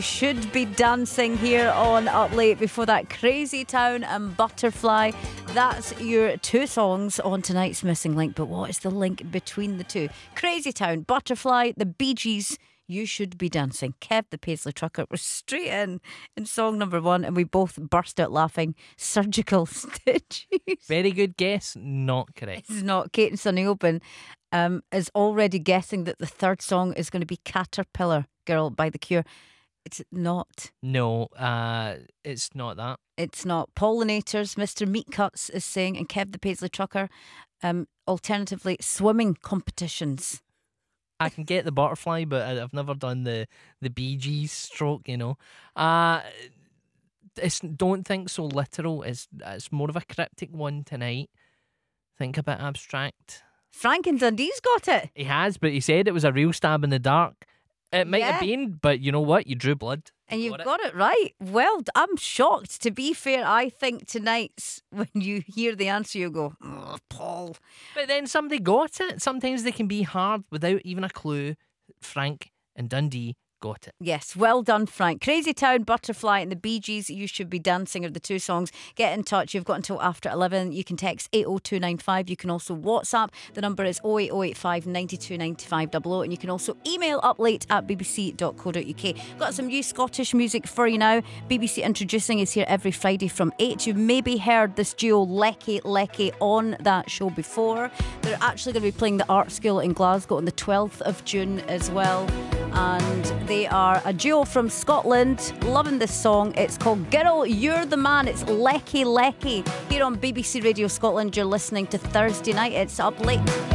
Should Be Dancing here on Up Late. Before that, Crazy Town and Butterfly. That's your two songs on tonight's Missing Link. But what is the link between the two? Crazy Town, Butterfly, the Bee Gees, You Should Be Dancing. Kev the Paisley Trucker was straight in song number one, and we both burst out laughing. Surgical Stitches. Very good guess, not correct. It's not. Kate and Sonny Open is already guessing that the third song is going to be Caterpillar Girl by The Cure. It's not. No, it's not that. It's not. Pollinators, Mr. Meatcuts is saying, and Kev the Paisley Trucker, alternatively, swimming competitions. I can get the butterfly, but I've never done the Bee Gees stroke, Don't think so literal. It's more of a cryptic one tonight. Think a bit abstract. Frank in Dundee's got it. He has, but he said it was a real stab in the dark. It might have been, but you know what? You drew blood. And you've got it right. Well, I'm shocked. To be fair, I think tonight's, when you hear the answer, you go, oh, Paul. But then somebody got it. Sometimes they can be hard without even a clue. Frank and Dundee got it. Yes, well done, Frank. Crazy Town, Butterfly and the Bee Gees, You Should Be Dancing are the two songs. Get in touch. You've got until after 11. You can text 80295. You can also WhatsApp. The number is 08085 92 95 00. And you can also email uplate@bbc.co.uk. Got some new Scottish music for you now. BBC Introducing is here every Friday from 8. You've maybe heard this duo Lecky Lecky on that show before. They're actually going to be playing the Art School in Glasgow on the 12th of June as well. And they are a duo from Scotland. Loving this song. It's called Girl, You're the Man. It's Lecky Lecky. Here on BBC Radio Scotland, you're listening to Thursday Night. It's Up Late.